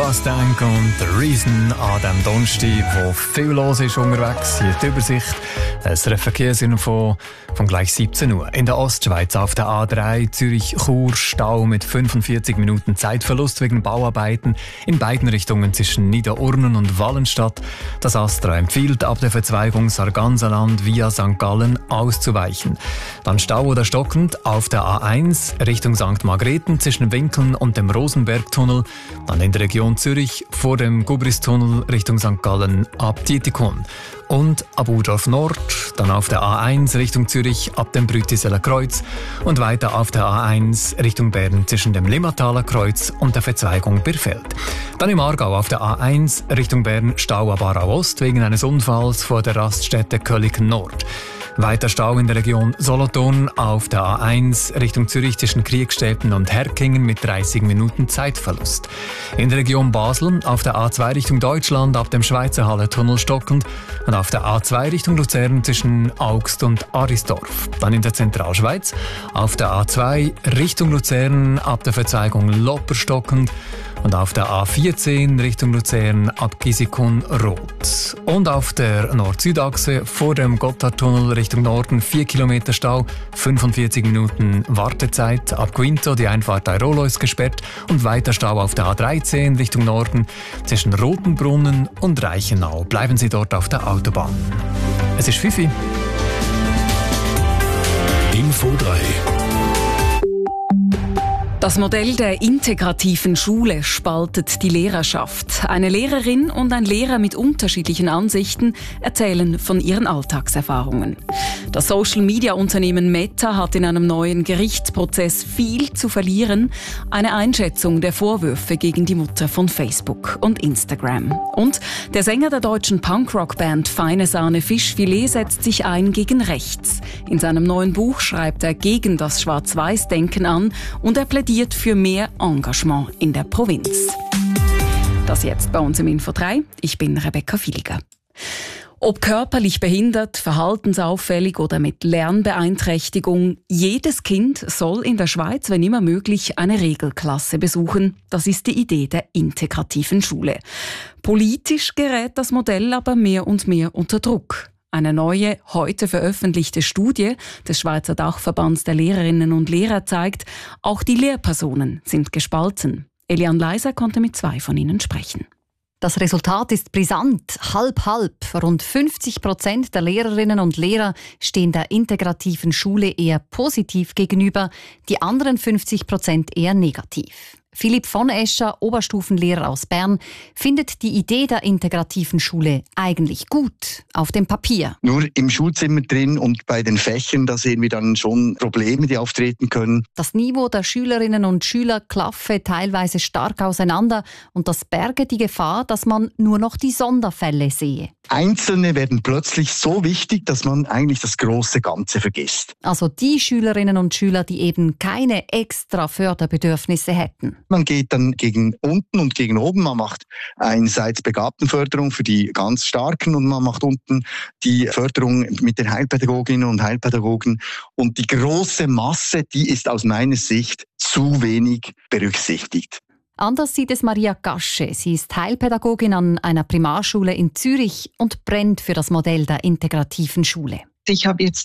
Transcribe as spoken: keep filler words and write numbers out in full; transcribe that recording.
Mustang und The Reason an diesem Donnerstag, wo viel los ist unterwegs. Hier die Übersicht. Es Verkehrsinfo von gleich siebzehn Uhr. In der Ostschweiz auf der A drei Zürich-Chur Stau mit fünfundvierzig Minuten Zeitverlust wegen Bauarbeiten in beiden Richtungen zwischen Niederurnen und Wallenstadt. Das Astra empfiehlt, ab der Verzweigung Sarganserland via Sankt Gallen auszuweichen. Dann Stau oder stockend auf der A eins Richtung Sankt Margrethen zwischen Winkeln und dem Rosenbergtunnel. Dann in der Region Zürich vor dem Gubristunnel Richtung Sankt Gallen ab Dietikon. Und ab Udorf Nord, dann auf der A eins Richtung Zürich ab dem Brütiseler Kreuz und weiter auf der A eins Richtung Bern zwischen dem Limmataler Kreuz und der Verzweigung Birfeld. Dann im Aargau auf der A eins Richtung Bern Stau ab Aarau Ost wegen eines Unfalls vor der Raststätte Kölliken Nord. Weiter Stau in der Region Solothurn auf der A eins Richtung Zürich zwischen Kriegstätten und Herkingen mit dreißig Minuten Zeitverlust. In der Region Basel auf der A zwei Richtung Deutschland ab dem Schweizerhaller Tunnel stockend und auf der A zwei Richtung Luzern zwischen Augst und Arisdorf. Dann in der Zentralschweiz auf der A zwei Richtung Luzern ab der Verzweigung Lopper stockend und auf der A vierzehn Richtung Luzern ab Gisikon-Roth. Und auf der Nord-Süd-Achse vor dem Gotthardtunnel Richtung Norden vier Kilometer Stau, fünfundvierzig Minuten Wartezeit. Ab Quinto die Einfahrt Airolo ist gesperrt und weiter Stau auf der A dreizehn Richtung Norden zwischen Rotenbrunnen und Reichenau. Bleiben Sie dort auf der Autobahn. Es ist Fifi. Info drei. Das Modell der integrativen Schule spaltet die Lehrerschaft. Eine Lehrerin und ein Lehrer mit unterschiedlichen Ansichten erzählen von ihren Alltagserfahrungen. Das Social-Media-Unternehmen Meta hat in einem neuen Gerichtsprozess viel zu verlieren. Eine Einschätzung der Vorwürfe gegen die Mutter von Facebook und Instagram. Und der Sänger der deutschen Punkrock-Band Feine Sahne Fischfilet setzt sich ein gegen rechts. In seinem neuen Buch schreibt er gegen das Schwarz-Weiß-Denken an und er plädiert für mehr Engagement in der Provinz. Das jetzt bei uns im Info drei. Ich bin Rebecca Filiger. Ob körperlich behindert, verhaltensauffällig oder mit Lernbeeinträchtigung, jedes Kind soll in der Schweiz, wenn immer möglich, eine Regelklasse besuchen. Das ist die Idee der integrativen Schule. Politisch gerät das Modell aber mehr und mehr unter Druck. Eine neue, heute veröffentlichte Studie des Schweizer Dachverbands der Lehrerinnen und Lehrer zeigt, auch die Lehrpersonen sind gespalten. Eliane Leiser konnte mit zwei von ihnen sprechen. Das Resultat ist brisant, halb-halb. Rund fünfzig Prozent der Lehrerinnen und Lehrer stehen der integrativen Schule eher positiv gegenüber, die anderen fünfzig Prozent eher negativ. Philipp von Escher, Oberstufenlehrer aus Bern, findet die Idee der integrativen Schule eigentlich gut auf dem Papier. Nur im Schulzimmer drin und bei den Fächern, da sehen wir dann schon Probleme, die auftreten können. Das Niveau der Schülerinnen und Schüler klaffe teilweise stark auseinander und das berge die Gefahr, dass man nur noch die Sonderfälle sehe. Einzelne werden plötzlich so wichtig, dass man eigentlich das große Ganze vergisst. Also die Schülerinnen und Schüler, die eben keine extra Förderbedürfnisse hätten. Man geht dann gegen unten und gegen oben. Man macht einerseits Begabtenförderung für die ganz Starken und man macht unten die Förderung mit den Heilpädagoginnen und Heilpädagogen. Und die große Masse, die ist aus meiner Sicht zu wenig berücksichtigt. Anders sieht es Maria Gasche. Sie ist Heilpädagogin an einer Primarschule in Zürich und brennt für das Modell der integrativen Schule. Ich habe jetzt